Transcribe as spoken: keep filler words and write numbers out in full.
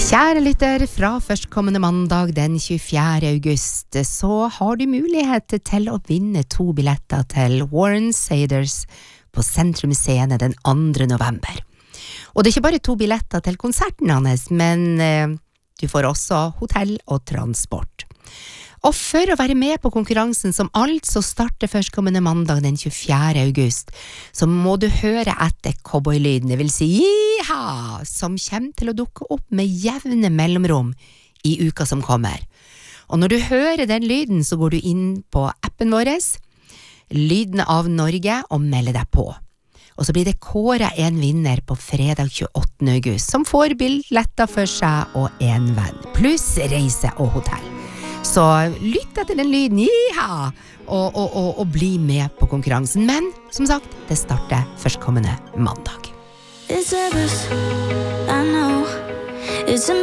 Kjære lytter, fra førstkommende mandag den tjuefjerde august så har du mulighet til å vinne to billetter til Warren Saders på Sentrum Scene den andre november. Og det er ikke bare to billetter til konserten hans, men eh, du får også hotell og transport. Og for å være med på konkurransen som altså starter førstkommende mandag den tjuefjerde august, så må du høre etter cowboylyden, det vil si jiha, som kommer til å dukke opp med jevne mellomrom i uka som kommer. Og når du hører den lyden, så går du inn på appen vår, Lyden av Norge, og melder deg på. Og så blir det kåret en vinner på fredag tjueåttende august, som får billetter for seg og en venn, pluss reise og hotell. Så lytt etter den lyden, jiha, og, og, og, og bli med på konkurransen. Men, som sagt, det starter førstkommende mandag. It's a bus, I know. It's a